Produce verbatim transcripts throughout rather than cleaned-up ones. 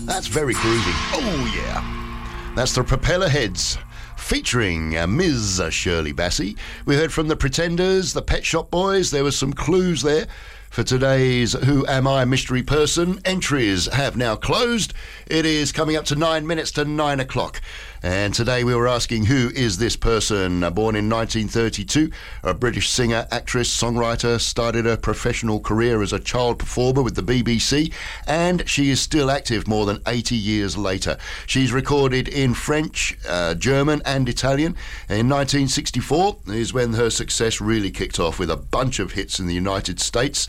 That's very groovy. Oh, yeah. That's the Propeller Heads, featuring uh, Miz Shirley Bassey. We heard from the Pretenders, the Pet Shop Boys. There were some clues there for today's Who Am I Mystery Person. Entries have now closed. It is coming up to nine minutes to nine o'clock. And today we were asking, who is this person? Born in nineteen thirty-two, a British singer, actress, songwriter, started her professional career as a child performer with the B B C, and she is still active more than eighty years later. She's recorded in French, uh, German and Italian. In nineteen sixty-four is when her success really kicked off, with a bunch of hits in the United States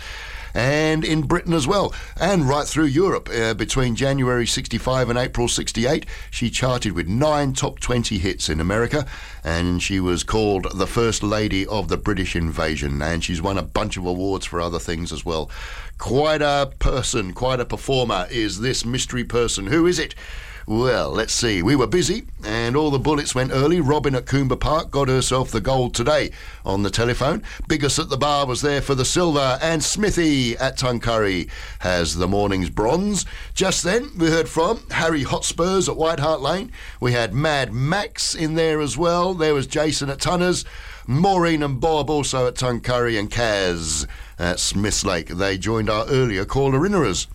and in Britain as well, and right through Europe. Uh, between January sixty-five and April sixty-eight, she charted with nine top twenty hits in America, and she was called the First Lady of the British Invasion, and she's won a bunch of awards for other things as well. Quite a person, quite a performer is this mystery person. Who is it? Well, let's see. We were busy and all the bullets went early. Robin at Coomber Park got herself the gold today on the telephone. Biggest at the bar was there for the silver, and Smithy at Tuncurry has the morning's bronze. Just then we heard from Harry Hotspurs at White Hart Lane. We had Mad Max in there as well. There was Jason at Tunners, Maureen and Bob also at Tuncurry, and Kaz at Smiths Lake. They joined our earlier caller-innerers.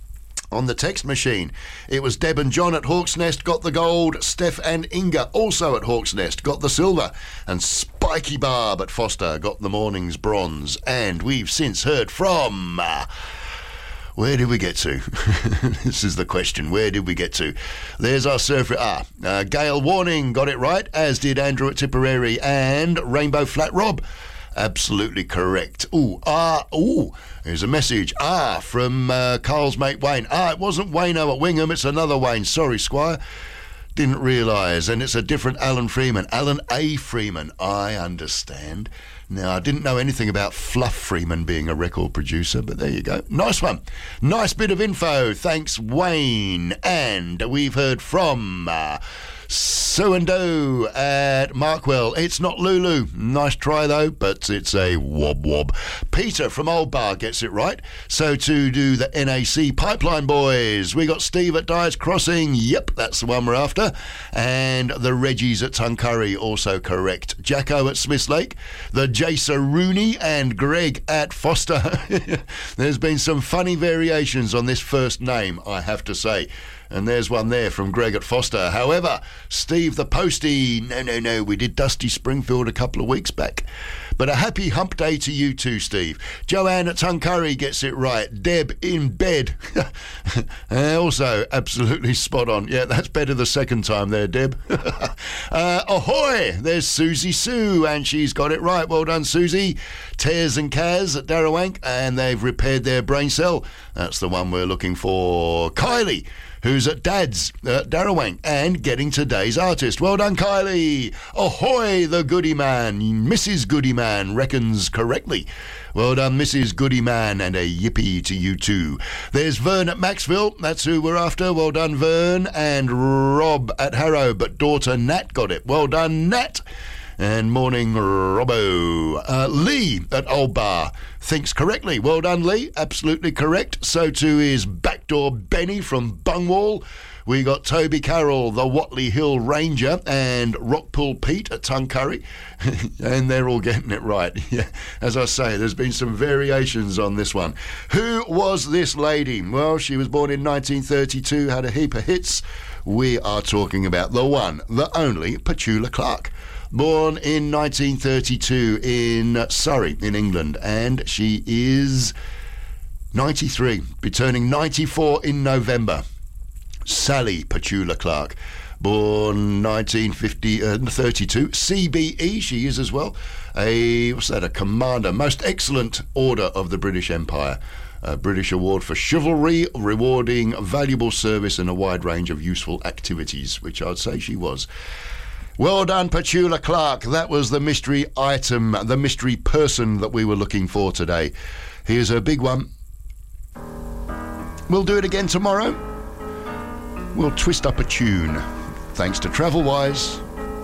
On the text machine, it was Deb and John at Hawk's Nest got the gold, Steph and Inga also at Hawk's Nest got the silver, and Spiky Barb at Foster got the morning's bronze. And we've since heard from... Uh, where did we get to? This is the question. Where did we get to? There's our surfer. Ah, uh, Gail Warning got it right, as did Andrew at Tipperary, and Rainbow Flat Rob. Absolutely correct. Ooh, ah, ooh, here's a message. Ah, from uh, Carl's mate Wayne. Ah, it wasn't Wayno at Wingham, it's another Wayne. Sorry, Squire. Didn't realise. And it's a different Alan Freeman. Alan A. Freeman, I understand. Now, I didn't know anything about Fluff Freeman being a record producer, but there you go. Nice one. Nice bit of info. Thanks, Wayne. And we've heard from... Uh, So and Do at Markwell. It's not Lulu. Nice try though, but it's a wob wob. Peter from Old Bar gets it right. So to do the N A C Pipeline Boys. We got Steve at Dyer's Crossing. Yep, that's the one we're after. And the Reggies at Tuncurry, also correct. Jacko at Smiths Lake. The Jasa Rooney and Greg at Foster. There's been some funny variations on this first name, I have to say. And there's one there from Greg at Foster. However, Steve the Postie, no, no, no, we did Dusty Springfield a couple of weeks back. But a happy hump day to you too, Steve. Joanne at Tuncurry gets it right. Deb in bed. uh, also, absolutely spot on. Yeah, that's better the second time there, Deb. uh, ahoy! There's Susie Sue, and she's got it right. Well done, Susie. Tez and Kaz at Darrawank, and they've repaired their brain cell. That's the one we're looking for. Kylie, who's at Dad's at Darrawank, and getting today's artist. Well done, Kylie. Ahoy, the Goody Man. Missus Goody Man reckons correctly. Well done, Missus Goody Man, and a yippee to you too. There's Vern at Maxville. That's who we're after. Well done, Vern. And Rob at Harrow, but daughter Nat got it. Well done, Nat. And morning, Robbo. Uh, Lee at Old Bar thinks correctly. Well done, Lee. Absolutely correct. So too is Backdoor Benny from Bungwall. We got Toby Carroll, the Watley Hill Ranger, and Rockpool Pete at Tuncurry. And they're all getting it right. Yeah. As I say, there's been some variations on this one. Who was this lady? Well, she was born in nineteen thirty-two, had a heap of hits. We are talking about the one, the only Petula Clark. Born in nineteen thirty-two in Surrey, in England, and she is ninety-three, be turning ninety-four in November. Sally Petula Clark, born nineteen thirty-two, C B E she is as well, a, what's that, a commander, most excellent order of the British Empire. A British award for chivalry, rewarding valuable service and a wide range of useful activities, which I'd say she was. Well done, Petula Clark. That was the mystery item, the mystery person that we were looking for today. Here's a big one. We'll do it again tomorrow. We'll twist up a tune. Thanks to Travelwise.